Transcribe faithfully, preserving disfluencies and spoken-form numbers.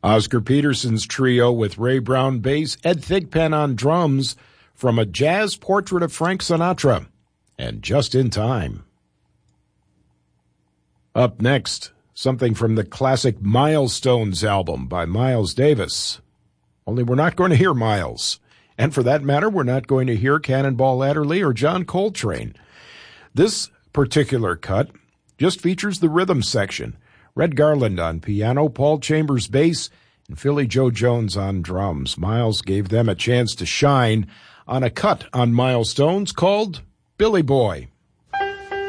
Oscar Peterson's trio with Ray Brown bass, Ed Thigpen on drums, from a jazz portrait of Frank Sinatra, and Just in Time. Up next, something from the classic Milestones album by Miles Davis. Only we're not going to hear Miles. And for that matter, we're not going to hear Cannonball Adderley or John Coltrane. This particular cut just features the rhythm section. Red Garland on piano, Paul Chambers bass, and Philly Joe Jones on drums. Miles gave them a chance to shine on a cut on Milestones called Billy Boy.